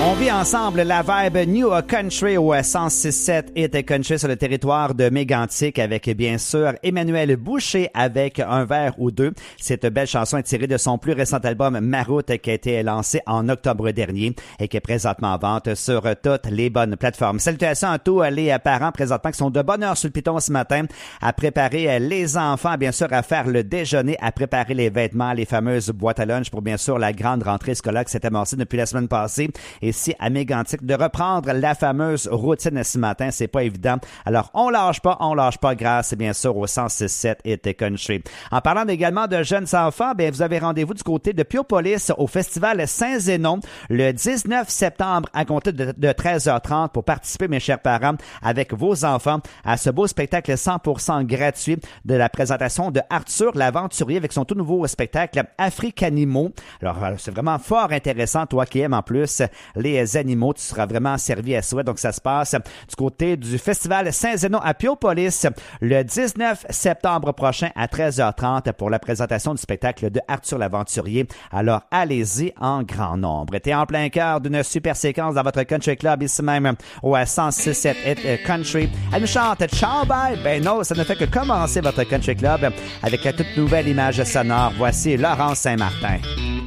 On vit ensemble la vibe New Country au 106.7 Hit Country sur le territoire de Mégantic avec bien sûr Emmanuel Boucher avec Un verre ou deux. Cette belle chanson est tirée de son plus récent album Maroute qui a été lancé en octobre dernier et qui est présentement en vente sur toutes les bonnes plateformes. Salutations à tous les parents présentement qui sont de bonne heure sur le piton ce matin à préparer les enfants, bien sûr à faire le déjeuner, à préparer les vêtements, les fameuses boîtes à lunch pour bien sûr la grande rentrée scolaire qui s'est amorcée depuis la semaine passée. Ici à Mégantic, de reprendre la fameuse routine ce matin, c'est pas évident. Alors, on lâche pas grâce, bien sûr, au 106.7 Hit Country. En parlant également de jeunes enfants, bien, vous avez rendez-vous du côté de Piopolis au Festival Saint-Zénon le 19 septembre à compter de 13h30 pour participer, mes chers parents, avec vos enfants à ce beau spectacle 100% gratuit de la présentation de Arthur l'Aventurier avec son tout nouveau spectacle Africanimo. Alors, c'est vraiment fort intéressant, toi qui aimes en plus les animaux, tu seras vraiment servi à souhait. Donc, ça se passe du côté du Festival Saint-Zénon à Piopolis le 19 septembre prochain à 13h30 pour la présentation du spectacle de Arthur l'Aventurier. Alors, allez-y en grand nombre. T'es en plein cœur d'une super séquence dans votre country club ici même au 106.7 Hit Country. Elle nous chante « Ciao, bye ». Ben non, ça ne fait que commencer votre country club avec la toute nouvelle image sonore. Voici Laurence Saint-Martin.